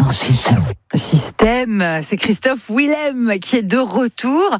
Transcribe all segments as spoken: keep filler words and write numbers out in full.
dans Système. Système, c'est Christophe Willem qui est de retour.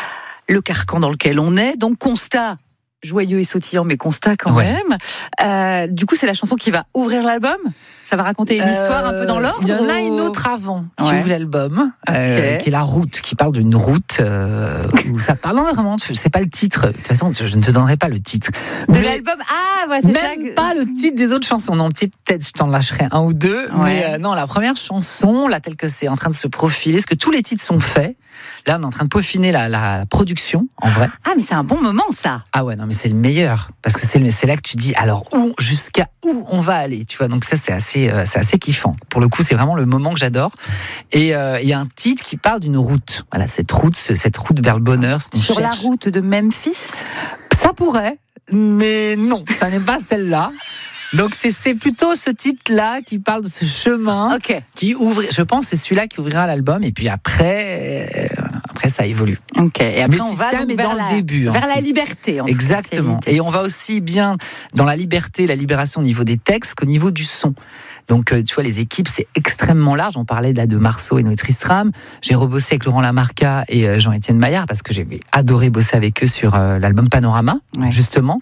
Le carcan dans lequel on est, donc constat joyeux et sautillant, mais constat quand Ouais. même. Euh, du coup, c'est la chanson qui va ouvrir l'album. Ça va raconter une histoire un peu dans l'ordre. Il y en a ou... une autre avant qui Ouais. ouvre l'album, Ok. euh, qui est La Route, qui parle d'une route euh, où ça parle. Non, vraiment, c'est pas le titre. De toute façon, je ne te donnerai pas le titre. de Mais l'album. Ah, ouais, c'est ça. même que- pas le titre des autres chansons. Non, peut-être je t'en lâcherai un ou deux. Ouais. Mais euh, non, la première chanson, là, telle que c'est en train de se profiler, parce que tous les titres sont faits. Là, on est en train de peaufiner la, la, la production, en vrai. Ah, mais c'est un bon moment, ça. Ah ouais, non, mais c'est le meilleur. Parce que c'est, le- c'est là que tu dis, alors, où, jusqu'à où on va aller, tu vois. Donc ça, c'est assez, euh, c'est assez kiffant. Pour le coup, c'est vraiment le moment que j'adore. Et euh, il y a un titre qui parle d'une route. Voilà, cette route, ce- cette route vers le bonheur, ce qu'on Sur cherche. la route de Memphis. Ça pourrait, mais non, ça n'est pas celle-là. Donc c'est, c'est plutôt ce titre-là qui parle de ce chemin Ok. qui ouvre. Je pense que c'est celui-là qui ouvrira l'album. Et puis après, euh, après ça évolue. Ok. Et après, Mais on va Système donc est vers dans la, le début, hein, vers la Système. liberté. En Exactement. toute Et on va aussi bien dans la liberté, la libération au niveau des textes qu'au niveau du son. Donc, euh, tu vois, les équipes, c'est extrêmement large. On parlait là de Marceau et Noé Tristram. J'ai rebossé avec Laurent Lamarca et euh, Jean-Étienne Maillard parce que j'ai adoré bosser avec eux sur euh, l'album Panorama, Ouais. justement.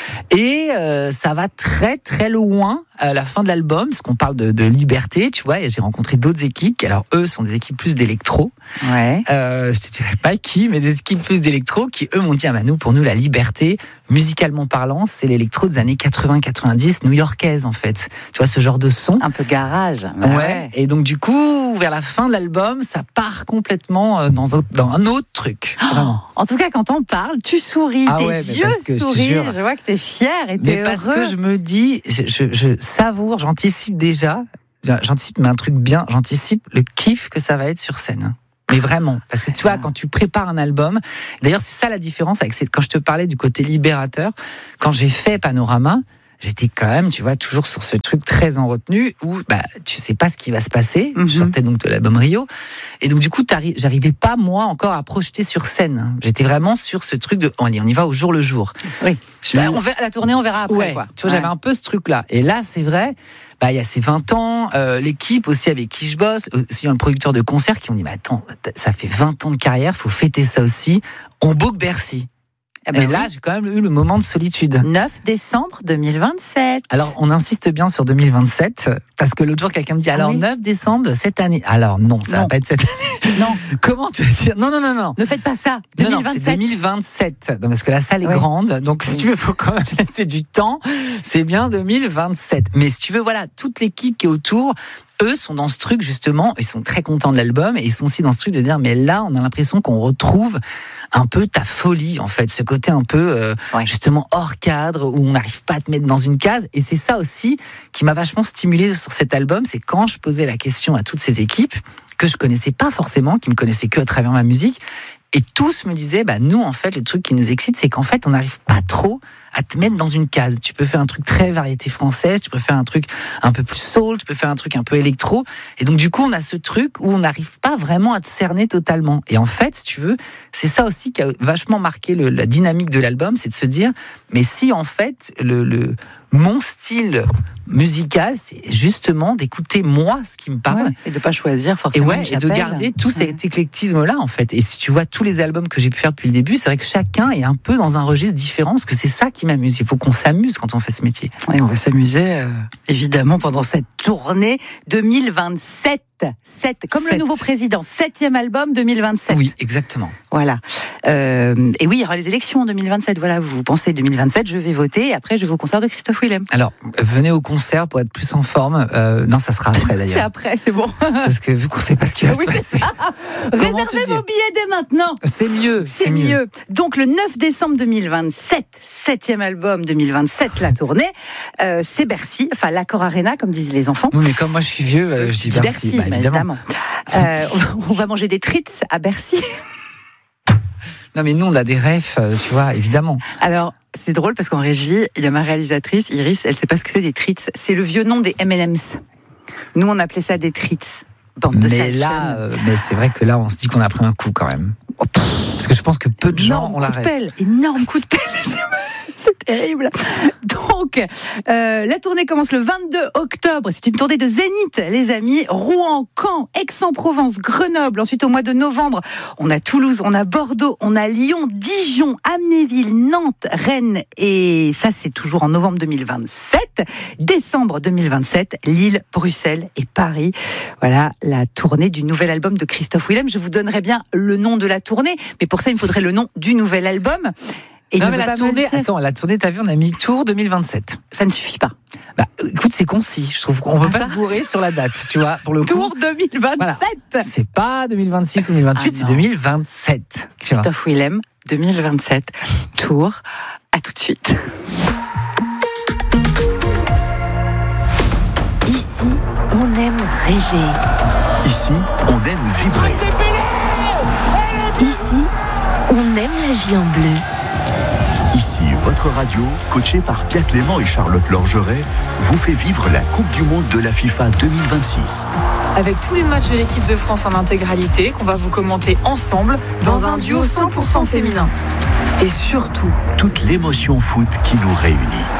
Et euh, ça va très, très loin à la fin de l'album, parce qu'on parle de, de liberté, tu vois. Et j'ai rencontré d'autres équipes qui, alors, eux, sont des équipes plus d'électro. Ouais. Euh, je te dirais pas qui, mais des équipes plus d'électro qui, eux, m'ont dit, ah bah nous, pour nous, la liberté, musicalement parlant, c'est l'électro des années quatre-vingts quatre-vingt-dix, new-yorkaise, en fait. Tu vois, ce genre de son. Un peu garage. Bah Ouais. Et donc, du coup, vers la fin de l'album, ça part complètement euh, dans un, dans un autre truc. Vraiment. En tout cas, quand on parle, tu souris, Ah tes ouais, mais yeux parce que je te sourient. jure. Je vois que t'es fier et t'es Mais parce heureux. que je me dis, je, je, je savoure, j'anticipe déjà, j'anticipe, mais un truc bien, j'anticipe le kiff que ça va être sur scène. Mais vraiment, parce que tu vois, quand tu prépares un album, d'ailleurs c'est ça la différence avec cette, quand je te parlais du côté libérateur, quand j'ai fait Panorama, j'étais quand même, tu vois, toujours sur ce truc très en retenue où bah, tu sais pas ce qui va se passer. Mhm. Je sortais donc de l'album Rio. Et donc, du coup, j'arrivais pas, moi, encore à projeter sur scène. J'étais vraiment sur ce truc de, on y on y va au jour le jour. Oui. Je- Bah, on verra, la tournée, on verra après. ouais, Quoi. tu vois, j'avais un peu ce truc-là. Et là, c'est vrai, bah, il y a ces vingt ans, euh, l'équipe aussi avec qui je bosse, aussi un producteur de concert qui ont dit, mais attends, ça fait vingt ans de carrière, faut fêter ça aussi. On book Bercy. Eh ben Et là, oui. j'ai quand même eu le moment de solitude. neuf décembre deux mille vingt-sept. Alors, on insiste bien sur deux mille vingt-sept, parce que l'autre jour, quelqu'un me dit, Ah alors oui neuf décembre de cette année. Alors non, ça Non. va pas être cette année. Non, Comment tu veux dire? Non, non, non, non. ne faites pas ça. Non, non, deux mille vingt-sept. c'est deux mille vingt-sept. Non, parce que la salle est Oui. grande. Donc, si Oui. tu veux, faut quand même laisser du temps. C'est bien deux mille vingt-sept. Mais si tu veux, voilà, toute l'équipe qui est autour, eux sont dans ce truc, justement. Ils sont très contents de l'album. Et ils sont aussi dans ce truc de dire, mais là, on a l'impression qu'on retrouve un peu ta folie, en fait. Ce côté un peu, euh, Ouais. justement, hors cadre, où on n'arrive pas à te mettre dans une case. Et c'est ça aussi qui m'a vachement stimulé sur cet album. C'est quand je posais la question à toutes ces équipes, que je connaissais pas forcément, qui me connaissaient que à travers ma musique. Et tous me disaient, bah, nous, en fait, le truc qui nous excite, c'est qu'en fait, on n'arrive pas trop à te mettre dans une case. Tu peux faire un truc très variété française, tu peux faire un truc un peu plus soul, tu peux faire un truc un peu électro. Et donc, du coup, on a ce truc où on n'arrive pas vraiment à te cerner totalement. Et en fait, si tu veux, c'est ça aussi qui a vachement marqué le, la dynamique de l'album, c'est de se dire, mais si, en fait, le, le mon style musical, c'est justement d'écouter moi ce qui me parle. Ouais. Et de pas choisir Et forcément. ouais, une et de chapelle. garder tout Ouais. cet éclectisme-là, en fait. Et si tu vois tous les albums que j'ai pu faire depuis le début, c'est vrai que chacun est un peu dans un registre différent, parce que c'est ça qui m'amuse. Il faut qu'on s'amuse quand on fait ce métier. Et on va s'amuser, euh, évidemment, pendant cette tournée deux mille vingt-sept. Sept, comme Sept. le nouveau président. Septième album deux mille vingt-sept. Oui, exactement. Voilà. Euh, et oui, il y aura les élections en deux mille vingt-sept. Voilà, vous, vous pensez deux mille vingt-sept, je vais voter. Et après, je vais au concert de Christophe Willem. Alors, venez au concert pour être plus en forme. Euh, non, ça sera après C'est d'ailleurs. après, c'est bon. Parce que vu qu'on ne sait pas ce qui va Oui, se passer. Comment te Réservez dire vos billets dès maintenant. C'est mieux. C'est mieux. Donc le neuf décembre deux mille vingt-sept, septième album deux mille vingt-sept, la tournée, euh, c'est Bercy, enfin l'Accor Arena, comme disent les enfants. Oui, mais comme moi je suis vieux, euh, je dis Tu dis Bercy. Bah, mais évidemment. Euh, on va manger des treats à Bercy. Non, mais nous, on a des refs, euh, tu vois, évidemment. Alors, c'est drôle parce qu'en régie, il y a ma réalisatrice, Iris, elle sait pas ce que c'est des treats. C'est le vieux nom des M and M's. Nous, on appelait ça des treats. Bande de Mais sales là, jeunes. euh, mais c'est vrai que là, on se dit qu'on a pris un coup quand même. Parce que je pense que peu de gens Énorme ont la coup de rêve. pelle, énorme coup de pelle. C'est terrible. Donc, euh, la tournée commence le vingt-deux octobre. C'est une tournée de Zénith, les amis. Rouen, Caen, Aix-en-Provence, Grenoble. Ensuite, au mois de novembre, on a Toulouse, on a Bordeaux, on a Lyon, Dijon, Amnéville, Nantes, Rennes. Et ça, c'est toujours en novembre deux mille vingt-sept. Décembre deux mille vingt-sept, Lille, Bruxelles et Paris. Voilà la tournée du nouvel album de Christophe Willem. Je vous donnerai bien le nom de la tournée, mais pour ça, il me faudrait le nom du nouvel album. Et non, mais la tournée, attends, la tournée, t'as vu, on a mis Tour deux mille vingt-sept. Ça ne suffit pas. Bah, écoute, c'est concis. Je trouve qu'on ne peut ah, pas ça se bourrer sur la date, tu vois, pour le coup. Tour deux mille vingt-sept. Voilà. C'est pas deux mille vingt-six ou deux mille vingt-huit, ah, c'est deux mille vingt-sept. Christophe Willem, deux mille vingt-sept. Tour. À tout de suite. Ici, on aime rêver. Ici, on aime vibrer. Ici, on aime la vie en bleu. Ici, votre radio, coachée par Pierre Clément et Charlotte Lorgeret, vous fait vivre la Coupe du Monde de la FIFA deux mille vingt-six. Avec tous les matchs de l'équipe de France en intégralité, qu'on va vous commenter ensemble dans, dans un duo cent pour cent féminin. Et surtout, toute l'émotion foot qui nous réunit.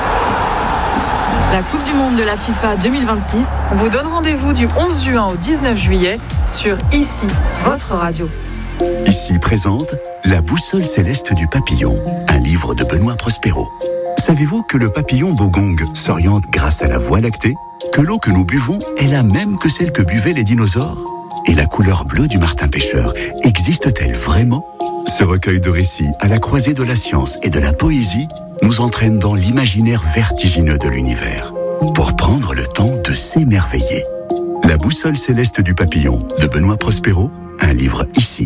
La Coupe du Monde de la FIFA deux mille vingt-six, on vous donne rendez-vous du onze juin au dix-neuf juillet sur Ici, votre radio. Ici présente La boussole céleste du papillon, un livre de Benoît Prospero. Savez-vous que le papillon bogong s'oriente grâce à la Voie lactée? Que l'eau que nous buvons est la même que celle que buvaient les dinosaures? Et la couleur bleue du martin pêcheur existe-t-elle vraiment? Ce recueil de récits à la croisée de la science et de la poésie nous entraîne dans l'imaginaire vertigineux de l'univers pour prendre le temps de s'émerveiller. La boussole céleste du papillon de Benoît Prospero, un livre Ici.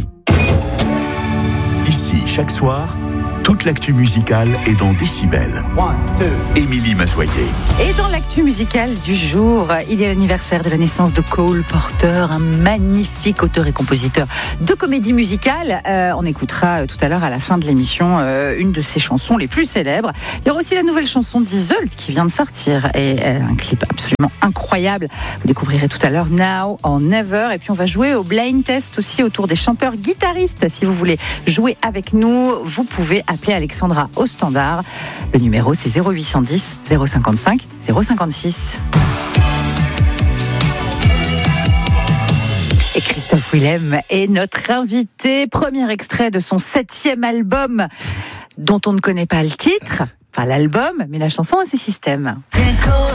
Ici, chaque soir, toute l'actu musicale est dans Décibel. Émilie Mazoyer. Et dans l'actu musicale du jour, il y a l'anniversaire de la naissance de Cole Porter, un magnifique auteur et compositeur de comédie musicale. Euh, on écoutera tout à l'heure à la fin de l'émission euh, une de ses chansons les plus célèbres. Il y aura aussi la nouvelle chanson d'Isolde qui vient de sortir et euh, un clip absolument incroyable. Vous découvrirez tout à l'heure Now or Never. Et puis on va jouer au blind test aussi autour des chanteurs guitaristes. Si vous voulez jouer avec nous, vous pouvez appeler Alexandra au standard. Le numéro c'est zéro huit cent dix zéro cinquante-cinq zéro cinquante-six. Et Christophe Willem est notre invité. Premier extrait de son septième album dont on ne connaît pas le titre, pas l'album, mais la chanson à ses systèmes.